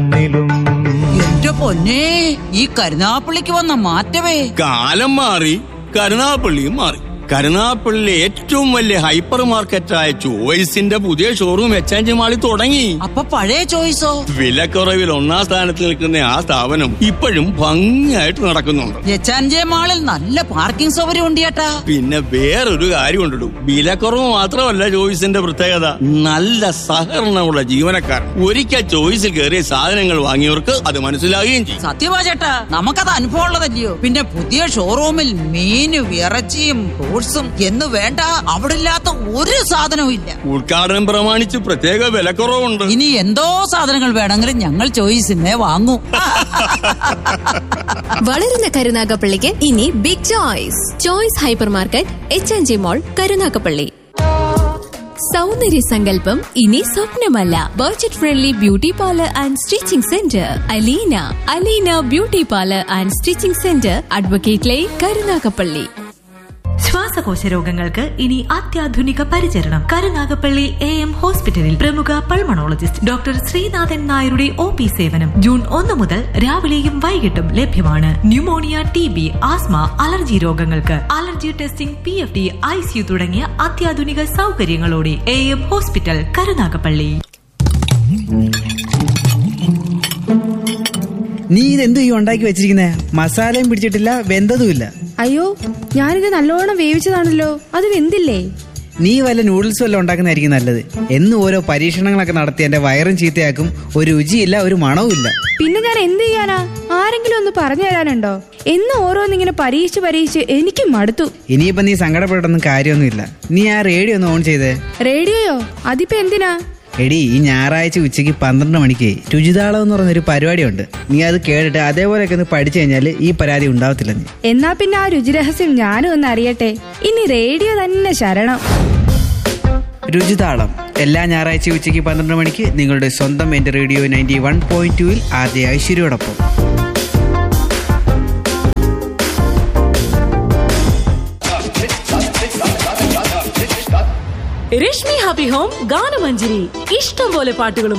എന്റെ പൊന്നേ, ഈ കരുനാപ്പള്ളിക്ക് വന്ന മാറ്റമേ. കാലം മാറി, കരുനാപ്പള്ളിയും മാറി. കരുനാപ്പള്ളിയിലെ ഏറ്റവും വലിയ ഹൈപ്പർ മാർക്കറ്റായ ചോയ്സിന്റെ പുതിയ ഷോറൂം എക്സ്ചേഞ്ച് മാളിൽ തുടങ്ങി. അപ്പൊ പഴയ ചോയ്സോ? വിലക്കുറവിൽ ഒന്നാം സ്ഥാനത്ത് നിൽക്കുന്ന ആ സ്ഥാപനം ഇപ്പോഴും ഭംഗിയായിട്ട് നടക്കുന്നുണ്ട്. എക്സ്ചേഞ്ച് മാളിൽ നല്ല പാർക്കിംഗ് സൗകര്യം ഉണ്ട് ചേട്ടാ. പിന്നെ വേറൊരു കാര്യം ഉണ്ടിടും, വിലക്കുറവ് മാത്രമല്ല ചോയ്സിന്റെ പ്രത്യേകത, നല്ല സഹകരണമുള്ള ജീവനക്കാർ. ഒരിക്കൽ ചോയ്സിൽ കയറിയ സാധനങ്ങൾ വാങ്ങിയവർക്ക് അത് മനസ്സിലാകുകയും ചെയ്യും. സത്യമാ ചേട്ടാ, നമുക്കത് അനുഭവം ഉള്ളതല്ലയോ. പിന്നെ പുതിയ ഷോറൂമിൽ മീനും ഇറച്ചിയും ഫ്രൂട്ട്സും എന്ന് വേണ്ട, അവിടെ ഇല്ലാത്ത ഒരു സാധനവും ഇല്ല. ഉദ്ഘാടനം പ്രമാണിച്ച് പ്രത്യേക വിലക്കുറവുണ്ട്. ഇനി എന്തോ സാധനങ്ങൾ വേണമെങ്കിലും ഞങ്ങൾ ചോയ്സിനെ വാങ്ങൂ. വളരുന്ന കരുനാഗപ്പള്ളിക്ക് ഇനി big choice. Choice hyper market, എച്ച്.എൻ.ജി മോൾ, കരുനാഗപ്പള്ളി. സൗന്ദര്യ സങ്കല്പം ഇനി സ്വപ്നമല്ല. Budget friendly beauty parlour and stitching centre Aleena beauty parlour and stitching centre, advocate line, Karunagappally. ശ്വാസകോശ രോഗങ്ങൾക്ക് ഇനി അത്യാധുനിക പരിചരണം കരുനാഗപ്പള്ളി AM ഹോസ്പിറ്റലിൽ. പ്രമുഖ പൾമണോളജിസ്റ്റ് ഡോക്ടർ ശ്രീനാഥൻ നായരുടെ OP സേവനം ജൂൺ 1 മുതൽ രാവിലെയും വൈകിട്ടും ലഭ്യമാണ്. ന്യൂമോണിയ, TB, ആസ്മ, അലർജി രോഗങ്ങൾക്ക് അലർജി ടെസ്റ്റിംഗ്, PFD, ICU തുടങ്ങിയ അത്യാധുനിക സൗകര്യങ്ങളോടെ AM ഹോസ്പിറ്റൽ, കരുനാഗപ്പള്ളി. നീ ഇതെന്തു ഈ ഉണ്ടാക്കി വെച്ചിരിക്കുന്നേ? മസാലയും പിടിച്ചിട്ടില്ല, വെന്തതുമില്ല. അയ്യോ, ഞാനിത് നല്ലോണം വേവിച്ചതാണല്ലോ, അത് വെന്തില്ലേ? നീ വല്ല നൂഡിൽസ് വല്ല ഉണ്ടാക്കുന്നതായിരിക്കും നല്ലത്. എന്നും ഓരോ പരീക്ഷണങ്ങളൊക്കെ നടത്തി എന്റെ വയറും ചീത്തയാക്കും. ഒരു രുചിയില്ല, ഒരു മണവും ഇല്ല. പിന്നെ ഞാൻ എന്ത് ചെയ്യാനാ? ആരെങ്കിലും ഒന്ന് പറഞ്ഞു തരാനുണ്ടോ? എന്ന് ഓരോന്നിങ്ങനെ പരീക്ഷിച്ച് എനിക്ക് മടുത്തു. ഇനിയിപ്പോ നീ സങ്കടപ്പെടൊന്നും കാര്യമൊന്നുമില്ല. നീ ആ റേഡിയോ ഒന്ന് ഓൺ ചെയ്തേ. റേഡിയോയോ? അതിപ്പോ എന്തിനാ? എടി, ഈ ഞായറാഴ്ച ഉച്ചയ്ക്ക് 12 മണിക്ക് രുചിതാളം എന്ന് പറഞ്ഞൊരു പരിപാടിയുണ്ട്. നീ അത് കേട്ടിട്ട് അതേപോലെയൊക്കെ ഒന്ന് പഠിച്ചു കഴിഞ്ഞാൽ ഈ പരാതി ഉണ്ടാവത്തില്ല. നീ എന്നാ പിന്നെ ആ രുചിരഹസ്യം ഞാനും ഒന്ന് അറിയട്ടെ. ഇനി റേഡിയോ തന്നെ ശരണം. രുചിതാളം എല്ലാ ഞായറാഴ്ച ഉച്ചയ്ക്ക് 12 മണിക്ക് നിങ്ങളുടെ സ്വന്തം എന്റെ റേഡിയോ 91.2 ആദ്യ ഐശ്വര്യയോടൊപ്പം. Rashmi happy home ഗാനമഞ്ജരി. ഇഷ്ടം പോലെ പാട്ടുകളും